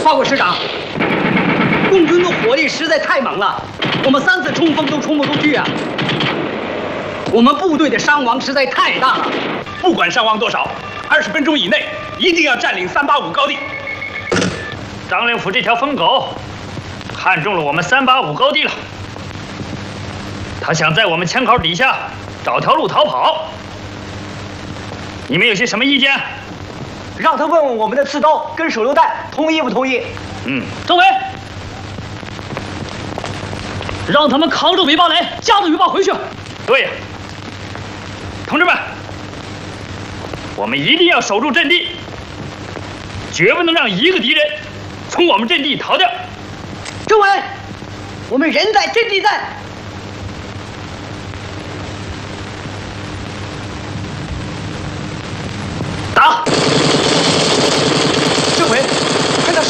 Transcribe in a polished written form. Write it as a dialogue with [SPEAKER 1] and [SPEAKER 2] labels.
[SPEAKER 1] 报告师长，共军的火力实在太猛了，我们3次冲锋都冲不出去啊！我们部队的伤亡实在太大了。
[SPEAKER 2] 不管伤亡多少，20分钟以内一定要占领385高地。
[SPEAKER 3] 张灵甫这条疯狗看中了我们385高地了，他想在我们枪口底下找条路逃跑。你们有些什么意见？
[SPEAKER 4] 让他问问我们的刺刀跟手榴弹同意不同意？
[SPEAKER 5] 政委，让他们扛着尾巴来，夹着尾巴回去。
[SPEAKER 3] 对呀，同志们，我们一定要守住阵地，绝不能让一个敌人从我们阵地逃掉。
[SPEAKER 1] 政委，我们人在阵地在。